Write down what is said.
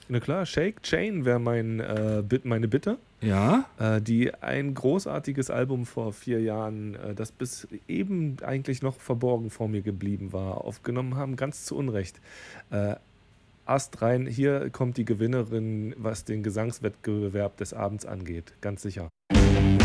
Na klar, Shake Chain wäre meine Bitte, Ja? die ein großartiges Album vor 4 Jahren, das bis eben eigentlich noch verborgen vor mir geblieben war, aufgenommen haben, ganz zu Unrecht. Äh, Astrein, hier kommt die Gewinnerin, was den Gesangswettbewerb des Abends angeht, ganz sicher.